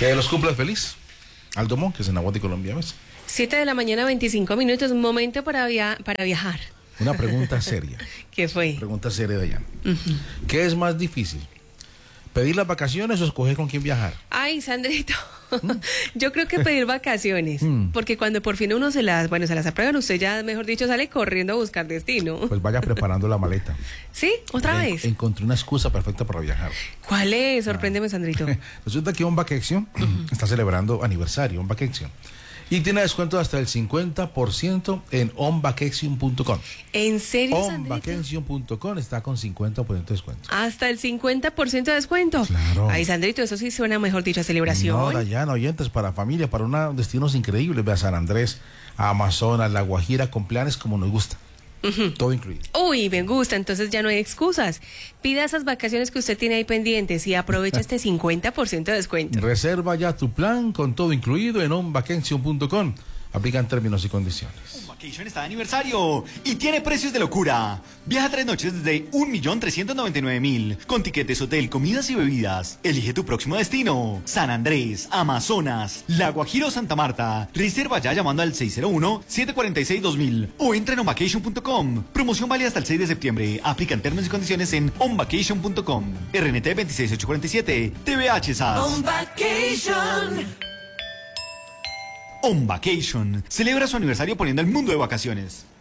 Que los cumplas feliz. Aldo Montes en Aguas de Colombia, ¿ves? 7 de la mañana, 25 minutos, un momento para viajar. Una pregunta seria. ¿Qué fue? Pregunta seria, Dayana. ¿Qué es más difícil? ¿Pedir las vacaciones o escoger con quién viajar? Ay, Sandrito, yo creo que pedir vacaciones, porque cuando por fin uno se las aprueban, usted ya, mejor dicho, sale corriendo a buscar destino. Pues vaya preparando la maleta. ¿Sí? ¿Otra vez? Encontré una excusa perfecta para viajar. ¿Cuál es? Sorpréndeme, Sandrito. Resulta que On Vacation está celebrando aniversario, On Vacation. Y tiene descuento hasta el 50% en onvacation.com. ¿En serio, Sandrito? Onvacation.com está con 50% de descuento. ¿Hasta el 50% de descuento? Claro. Ay, Sandrito, eso sí suena, mejor dicho, a celebración. No, Dayana, oyentes, para familia, para unos destinos increíbles. Ve a San Andrés, a Amazonas, La Guajira, con planes como nos gusta. Todo incluido. Uy, me gusta, entonces ya no hay excusas. Pida esas vacaciones que usted tiene ahí pendientes y aprovecha este 50% de descuento. Reserva ya tu plan con todo incluido en onvacation.com. Aplican términos y condiciones. Vacation está de aniversario y tiene precios de locura. Viaja 3 noches desde 1.399.000 con tiquetes, hotel, comidas y bebidas. Elige tu próximo destino. San Andrés, Amazonas, La Guajira o Santa Marta. Reserva ya llamando al 601-746-2000 o entra en onvacation.com. Promoción válida hasta el 6 de septiembre. Aplican términos y condiciones en onvacation.com. RNT 26847. TVH SAS. On Vacation. On Vacation celebra su aniversario poniendo el mundo de vacaciones.